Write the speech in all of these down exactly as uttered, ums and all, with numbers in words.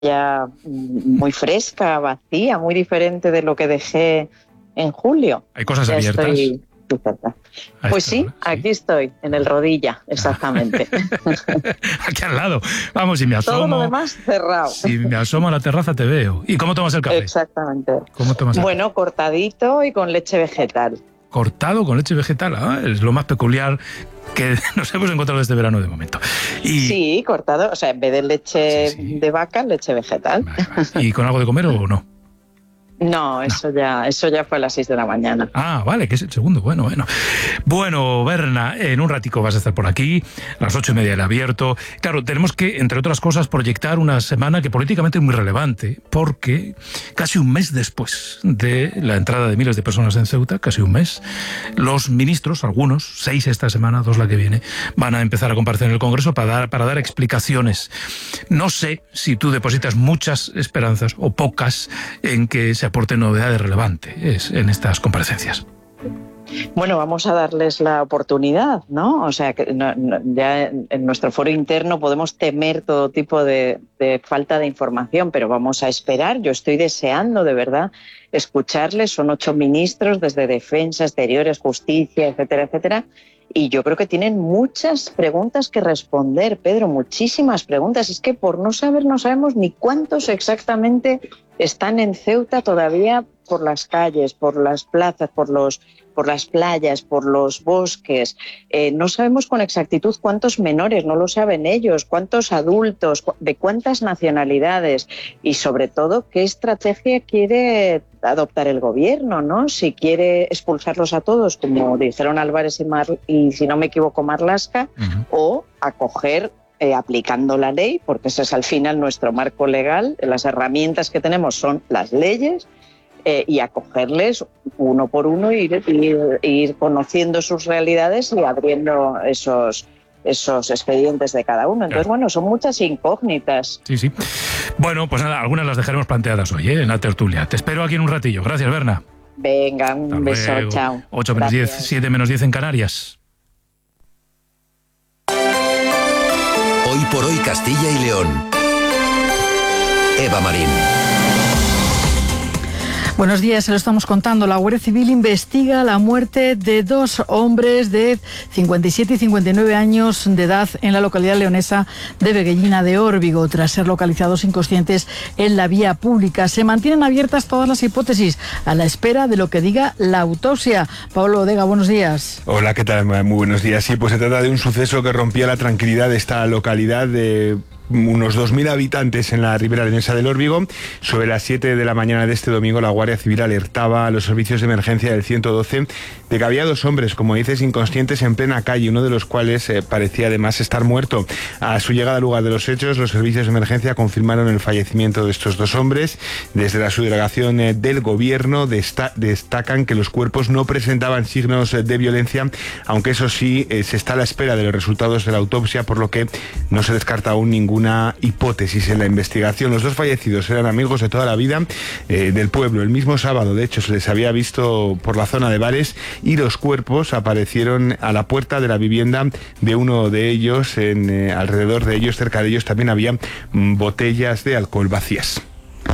ya muy fresca, vacía, muy diferente de lo que dejé en julio. ¿Hay cosas ya abiertas? Estoy... Pues sí, ¿sí? aquí estoy, en el Rodilla, exactamente. Aquí al lado. Vamos, si me asomo... Todo lo demás cerrado. Si me asomo a la terraza te veo. ¿Y cómo tomas el café? Exactamente. ¿Cómo tomas el bueno, café? cortadito y con leche vegetal. Cortado con leche vegetal, ¿eh? Es lo más peculiar que nos hemos encontrado este verano de momento. Y... Sí, cortado, o sea, en vez de leche sí, sí. de vaca, leche vegetal. Vale, vale. ¿Y con algo de comer o no? No, eso, no. Ya, eso ya fue a las seis de la mañana. Ah, vale, que es el segundo. Bueno, bueno. Bueno, Berna, en un ratico vas a estar por aquí, a las ocho y media el abierto. Claro, tenemos que, entre otras cosas, proyectar una semana que políticamente es muy relevante, porque casi un mes después de la entrada de miles de personas en Ceuta, casi un mes, los ministros, algunos, seis esta semana, dos la que viene, van a empezar a comparecer en el Congreso para dar, para dar explicaciones. No sé si tú depositas muchas esperanzas o pocas en que se aporte novedades relevantes en estas comparecencias. Bueno, vamos a darles la oportunidad, ¿no? O sea, que no, no, ya en, en nuestro foro interno podemos temer todo tipo de, de falta de información, pero vamos a esperar. Yo estoy deseando, de verdad, escucharles. Son ocho ministros, desde Defensa, Exteriores, Justicia, etcétera, etcétera. Y yo creo que tienen muchas preguntas que responder, Pedro, muchísimas preguntas. Es que por no saber, no sabemos ni cuántos exactamente están en Ceuta todavía por las calles, por las plazas, por los, por las playas, por los bosques. Eh, no sabemos con exactitud cuántos menores, no lo saben ellos, cuántos adultos, de cuántas nacionalidades y sobre todo qué estrategia quiere adoptar el gobierno, ¿no? Si quiere expulsarlos a todos, como dijeron Álvarez y, Mar, y si no me equivoco, Marlaska, uh-huh. o acoger eh, aplicando la ley, porque ese es al final nuestro marco legal, las herramientas que tenemos son las leyes, eh, y acogerles uno por uno, ir, ir, ir conociendo sus realidades y abriendo esos... esos expedientes de cada uno. Entonces, claro. bueno, son muchas incógnitas. Sí, sí. Bueno, pues nada, algunas las dejaremos planteadas hoy, ¿eh? En la tertulia. Te espero aquí en un ratillo. Gracias, Berna. Venga, un Hasta beso, luego. Chao. ocho menos diez, siete menos diez en Canarias. Hoy por hoy Castilla y León. Eva Marín. Buenos días, se lo estamos contando. La Guardia Civil investiga la muerte de dos hombres de cincuenta y siete y cincuenta y nueve años de edad en la localidad leonesa de Veguellina de Órbigo, tras ser localizados inconscientes en la vía pública. Se mantienen abiertas todas las hipótesis a la espera de lo que diga la autopsia. Pablo Odega, buenos días. Hola, ¿qué tal? Muy buenos días. Sí, pues se trata de un suceso que rompía la tranquilidad de esta localidad de unos dos mil habitantes en la ribera leonesa del Órbigo. Sobre las siete de la mañana de este domingo, la Guardia Civil alertaba a los servicios de emergencia del ciento doce de que había dos hombres, como dices, inconscientes en plena calle, uno de los cuales eh, parecía además estar muerto. A su llegada al lugar de los hechos, los servicios de emergencia confirmaron el fallecimiento de estos dos hombres. Desde la subdelegación eh, del gobierno desta- destacan que los cuerpos no presentaban signos eh, de violencia, aunque eso sí, eh, se está a la espera de los resultados de la autopsia, por lo que no se descarta aún ningún una hipótesis en la investigación. Los dos fallecidos eran amigos de toda la vida eh, del pueblo. El mismo sábado, de hecho, se les había visto por la zona de bares y los cuerpos aparecieron a la puerta de la vivienda de uno de ellos. En, eh, alrededor de ellos, cerca de ellos, también había mm, botellas de alcohol vacías.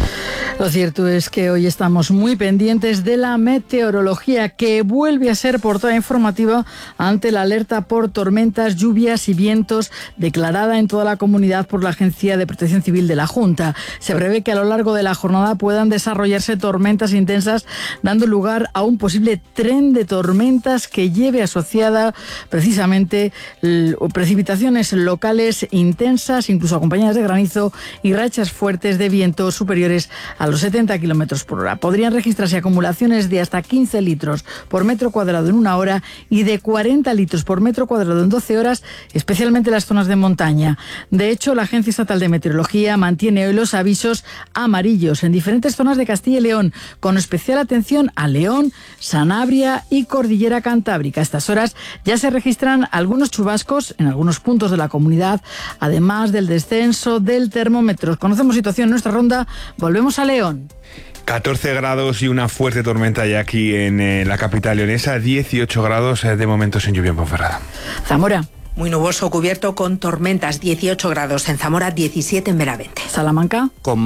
Lo cierto es que hoy estamos muy pendientes de la meteorología, que vuelve a ser portada informativa ante la alerta por tormentas, lluvias y vientos declarada en toda la comunidad por la Agencia de Protección Civil de la Junta. Se prevé que a lo largo de la jornada puedan desarrollarse tormentas intensas, dando lugar a un posible tren de tormentas que lleve asociada precisamente precipitaciones locales intensas, incluso acompañadas de granizo y rachas fuertes de viento superiores a los setenta kilómetros por hora. Podrían registrarse acumulaciones de hasta quince litros por metro cuadrado en una hora y de cuarenta litros por metro cuadrado en doce horas, especialmente en las zonas de montaña. De hecho, la Agencia Estatal de Meteorología mantiene hoy los avisos amarillos en diferentes zonas de Castilla y León, con especial atención a León, Sanabria y Cordillera Cantábrica. A estas horas ya se registran algunos chubascos en algunos puntos de la comunidad, además del descenso del termómetro. Conocemos situación en nuestra ronda. Volvemos a León. catorce grados y una fuerte tormenta ya aquí en eh, la capital leonesa, dieciocho grados eh, de momentos en lluvia en Ponferrada. Zamora. Muy nuboso, cubierto con tormentas, dieciocho grados en Zamora, diecisiete en Benavente. Salamanca. Con